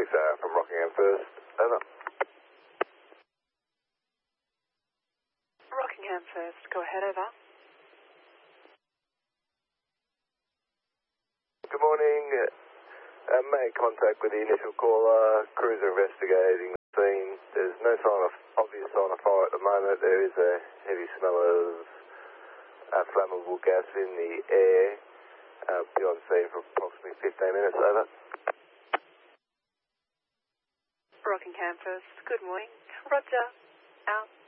6 from Rockingham First. Over. Rockingham First, go ahead, over. Good morning. Made contact with the initial caller. Crews are investigating the scene. There's no obvious sign of fire at the moment. There is a heavy smell of flammable gas in the air. Be on scene for approximately 15 minutes. Over. Rockingham First, good morning. Roger, out.